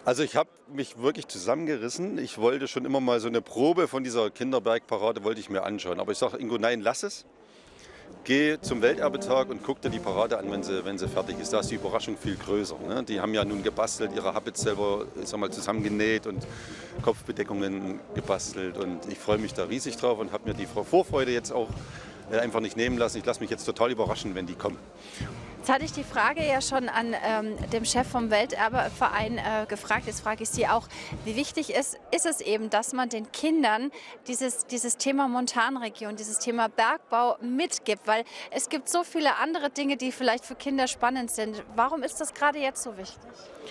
Also ich habe mich wirklich zusammengerissen. Ich wollte schon immer mal so eine Probe von dieser Kinderbergparade wollte ich mir anschauen. Aber ich sage Ingo, nein, lass es. Geh zum Welterbetag und guck dir die Parade an, wenn sie fertig ist. Da ist die Überraschung viel größer. Ne? Die haben ja nun gebastelt, ihre Habits selber, ich sag mal, zusammengenäht und Kopfbedeckungen gebastelt. Und ich freue mich da riesig drauf und habe mir die Vorfreude jetzt auch einfach nicht nehmen lassen. Ich lasse mich jetzt total überraschen, wenn die kommen. Jetzt hatte ich die Frage ja schon an dem Chef vom Welterbeverein gefragt. Jetzt frage ich Sie auch, wie wichtig ist es eben, dass man den Kindern dieses Thema Montanregion, dieses Thema Bergbau mitgibt? Weil es gibt so viele andere Dinge, die vielleicht für Kinder spannend sind. Warum ist das gerade jetzt so wichtig?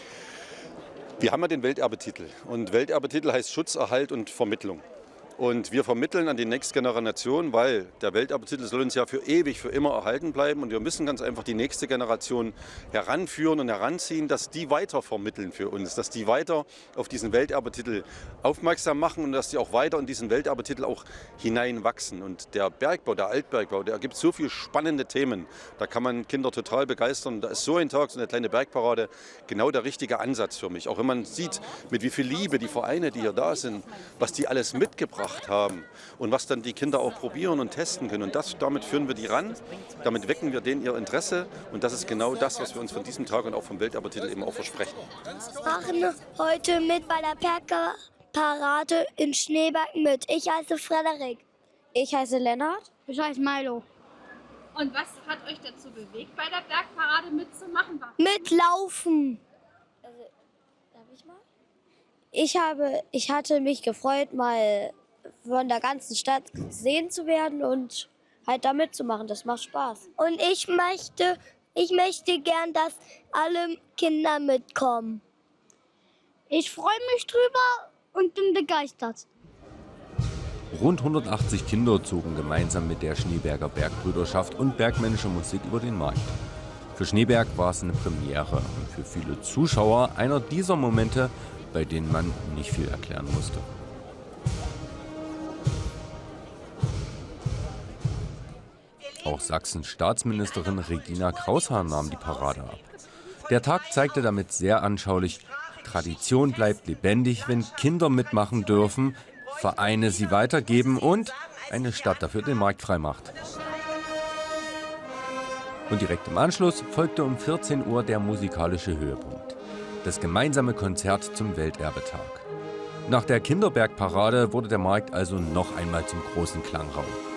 Wir haben ja den Welterbetitel. Und Welterbetitel heißt Schutz, Erhalt und Vermittlung. Und wir vermitteln an die nächste Generation, weil der Welterbetitel soll uns ja für ewig, für immer erhalten bleiben. Und wir müssen ganz einfach die nächste Generation heranführen und heranziehen, dass die weiter vermitteln für uns, dass die weiter auf diesen Welterbetitel aufmerksam machen und dass die auch weiter in diesen Welterbetitel auch hineinwachsen. Und der Bergbau, der Altbergbau, der gibt so viele spannende Themen. Da kann man Kinder total begeistern. Da ist so ein Tag, so eine kleine Bergparade, genau der richtige Ansatz für mich. Auch wenn man sieht, mit wie viel Liebe die Vereine, die hier da sind, was die alles mitgebracht haben und was dann die Kinder auch probieren und testen können. Und damit führen wir die ran, damit wecken wir denen ihr Interesse und das ist genau das, was wir uns von diesem Tag und auch vom Welterbetitel eben auch versprechen. Wir machen heute mit bei der Bergparade in Schneeberg mit. Ich heiße Frederik. Ich heiße Lennart. Ich heiße Milo. Und was hat euch dazu bewegt, bei der Bergparade mitzumachen? Mitlaufen. Darf ich mal? Ich hatte mich gefreut, mal von der ganzen Stadt gesehen zu werden und halt da mitzumachen. Das macht Spaß. Und ich möchte gern, dass alle Kinder mitkommen. Ich freue mich drüber und bin begeistert. Rund 180 Kinder zogen gemeinsam mit der Schneeberger Bergbrüderschaft und bergmännischer Musik über den Markt. Für Schneeberg war es eine Premiere und für viele Zuschauer einer dieser Momente, bei denen man nicht viel erklären musste. Auch Sachsens Staatsministerin Regina Kraushahn nahm die Parade ab. Der Tag zeigte damit sehr anschaulich, Tradition bleibt lebendig, wenn Kinder mitmachen dürfen, Vereine sie weitergeben und eine Stadt dafür den Markt frei macht. Und direkt im Anschluss folgte um 14 Uhr der musikalische Höhepunkt. Das gemeinsame Konzert zum Welterbetag. Nach der Kinderbergparade wurde der Markt also noch einmal zum großen Klangraum.